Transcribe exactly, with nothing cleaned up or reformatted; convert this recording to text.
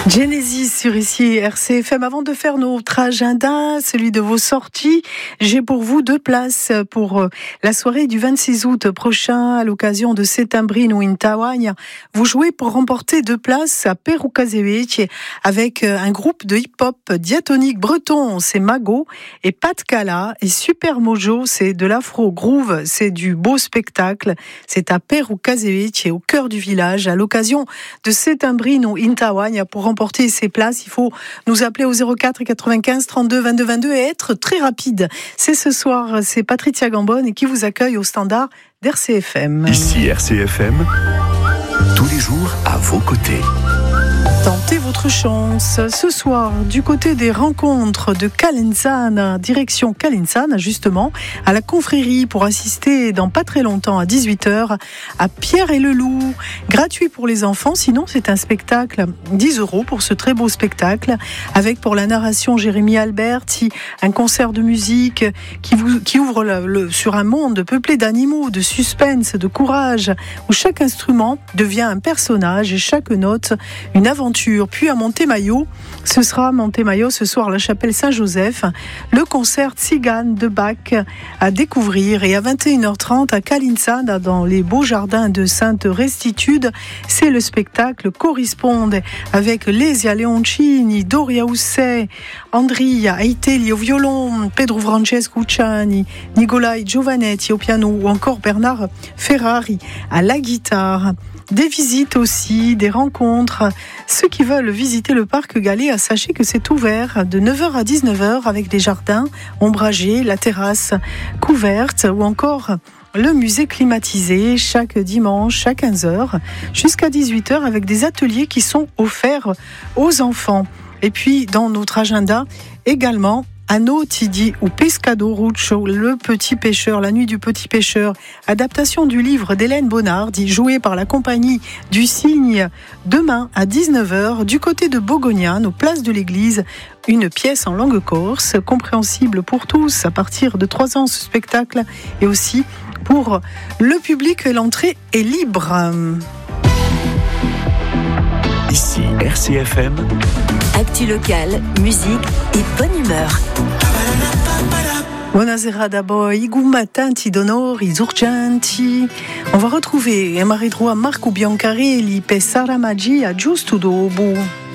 Genesis sur ici R C F M. Avant de faire notre agenda, celui de vos sorties, j'ai pour vous deux places pour la soirée du vingt-six août prochain à l'occasion de Settembrino in Tawagna. Vous jouez pour remporter deux places à Perrucasevich avec un groupe de hip-hop diatonique breton, c'est Mago, et Pat Kala, et Super Mojo, c'est de l'afro-groove, c'est du beau spectacle. C'est à Perrucasevich et au cœur du village à l'occasion de Settembrino in Tawagna. Pour remporter ces places, il faut nous appeler au zéro quatre quatre-vingt-quinze trente-deux vingt-deux vingt-deux et être très rapide. C'est ce soir, c'est Patricia Gambone qui vous accueille au standard d'R C F M. Ici R C F M, tous les jours à vos côtés. Tentez votre chance. Ce soir, du côté des rencontres de Calenzana, direction Calenzana, justement, à la confrérie pour assister dans pas très longtemps, à dix-huit heures, à Pierre et le Loup. Gratuit pour les enfants, sinon c'est un spectacle, dix euros pour ce très beau spectacle, avec pour la narration Jérémy Alberti, un concert de musique qui, vous, qui ouvre le, le, sur un monde peuplé d'animaux, de suspense, de courage, où chaque instrument devient un personnage et chaque note une aventure. Puis à Montemaillot, ce sera Montemaillot ce soir à la chapelle Saint-Joseph, le concert Tzigane de Bach à découvrir. Et à vingt et une heures trente à Calenzana, dans les beaux jardins de Sainte Restitude, c'est le spectacle Corrisponde avec Lesia Leoncini, Doria Housset, Andria Aitelli au violon, Pedro Francesco Ucciani, Nicolai Giovanetti au piano ou encore Bernard Ferrari à la guitare. Des visites aussi, des rencontres. Ceux qui veulent visiter le parc Galéa, sachez que c'est ouvert de neuf heures à dix-neuf heures avec des jardins ombragés, la terrasse couverte ou encore le musée climatisé chaque dimanche à quinze heures jusqu'à dix-huit heures avec des ateliers qui sont offerts aux enfants. Et puis dans notre agenda également, Anno Tidi ou Pescado Ruccio, le petit pêcheur, la nuit du petit pêcheur, adaptation du livre d'Hélène Bonnard, joué par la compagnie du Cygne, demain à dix-neuf heures, du côté de Bogognane, aux places de l'église, une pièce en langue corse, compréhensible pour tous à partir de trois ans ce spectacle, et aussi pour le public, l'entrée est libre. Ici R C F M. Actu locale, musique et bonne humeur. Buonasera da voi, gumma tanti d'onori urgenti. On va retrouver Marie Droit, Marco Biancarelli, per Sara Magia, giusto dopo.